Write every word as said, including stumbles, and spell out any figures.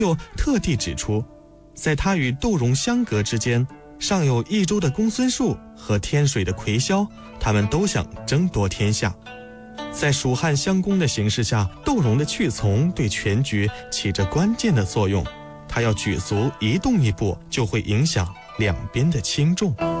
又特地指出，在他与窦融相隔之间，尚有益州的公孙述和天水的魁霄，他们都想争夺天下。在蜀汉相攻的形势下，窦融的去从对全局起着关键的作用，他要举足一动一步，就会影响两边的轻重。